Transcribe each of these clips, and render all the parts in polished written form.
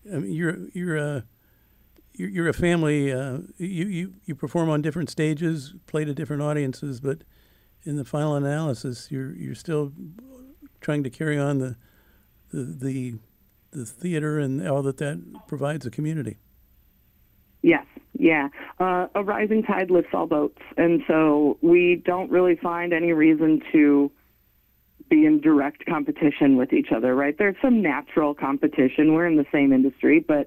I mean, you're a family. You perform on different stages, play to different audiences, but in the final analysis, you're still trying to carry on the theater and all that provides a community. Yes, yeah. A rising tide lifts all boats, and so we don't really find any reason to be in direct competition with each other, right? There's some natural competition. We're in the same industry, but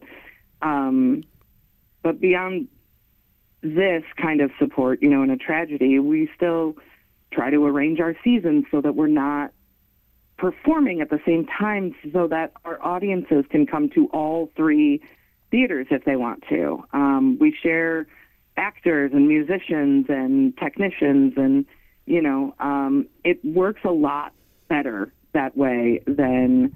beyond this kind of support, in a tragedy, we still try to arrange our seasons so that we're not performing at the same time, so that our audiences can come to all three theaters if they want to. We share actors and musicians and technicians, and it works a lot better that way than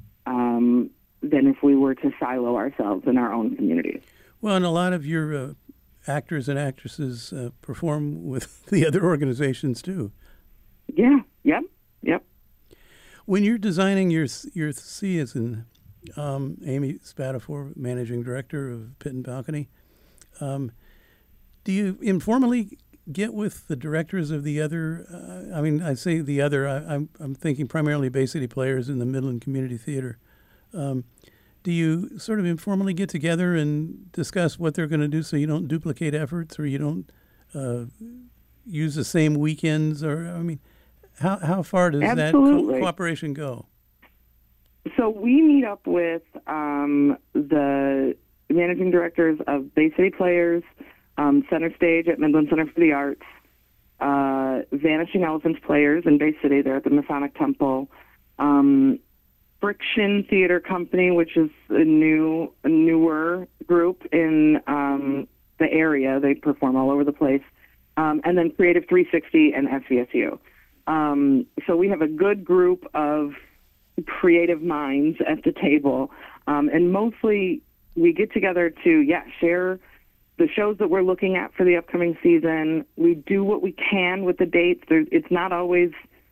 if we were to silo ourselves in our own communities. Well, and a lot of your actors and actresses perform with the other organizations too. Yeah. Yep. When you're designing your season, Amy Spatafor, managing director of Pit and Balcony, do you informally get with the directors of the other? I say the other. I'm thinking primarily Bay City Players in the Midland Community Theater. Do you sort of informally get together and discuss what they're going to do so you don't duplicate efforts or you don't use the same weekends? How far does Absolutely. That cooperation go? So we meet up with the managing directors of Bay City Players, Center Stage at Midland Center for the Arts, Vanishing Elephants Players in Bay City, they're at the Masonic Temple, Friction Theater Company, which is a newer group in the area. They perform all over the place. And then Creative 360 and SVSU. So we have a good group of creative minds at the table. And mostly we get together to, share the shows that we're looking at for the upcoming season. We do what we can with the dates. It's not always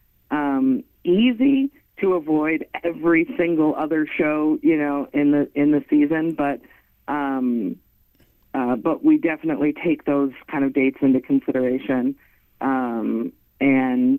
easy to avoid every single other show, in the season, but we definitely take those kind of dates into consideration, and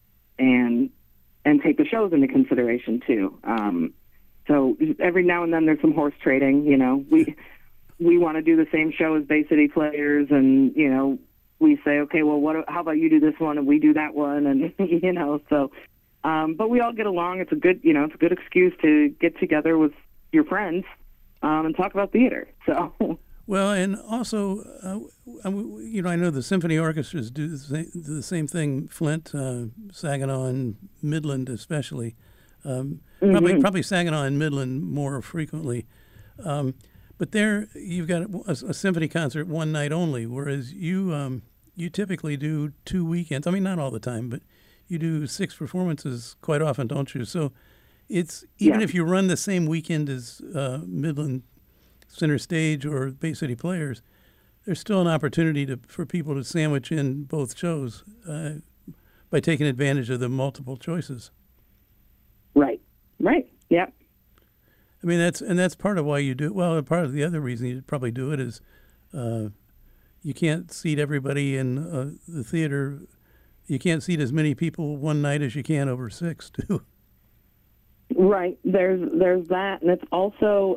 take the shows into consideration too. So every now and then there's some horse trading. We want to do the same show as Bay City Players, and we say, okay, well, how about you do this one and we do that one, and so. But we all get along. It's a good excuse to get together with your friends and talk about theater. So. Well, and also, I know the symphony orchestras do the same thing. Flint, Saginaw, and Midland, especially. Probably Saginaw and Midland more frequently. But there, you've got a symphony concert one night only, whereas you typically do 2 weekends. I mean, not all the time, but you do 6 performances quite often, don't you? So it's even if you run the same weekend as Midland Center Stage or Bay City Players, there's still an opportunity for people to sandwich in both shows by taking advantage of the multiple choices. Right. Yep. I mean, that's part of why you do it. Well, part of the other reason you probably do it is you can't seat everybody in the theater. You can't seat as many people one night as you can over 6, too. Right. There's that, and it's also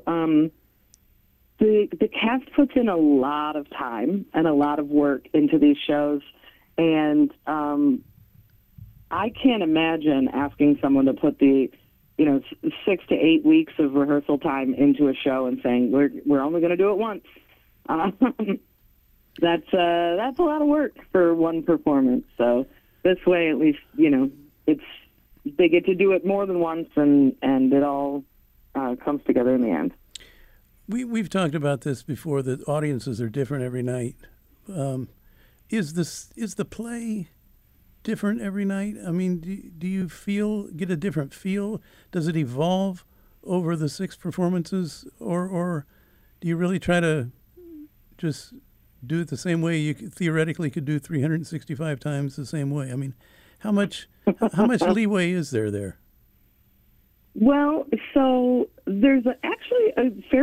the cast puts in a lot of time and a lot of work into these shows, and I can't imagine asking someone to put the 6 to 8 weeks of rehearsal time into a show and saying we're only going to do it once. That's a lot of work for one performance. So this way, at least, they get to do it more than once, and it all comes together in the end. We've talked about this before. That audiences are different every night. Is the play different every night? I mean, do you get a different feel? Does it evolve over the 6 performances, or do you really try to just do it the same way you theoretically could do 365 times the same way? I mean, how much leeway is there? Well, so there's actually a fair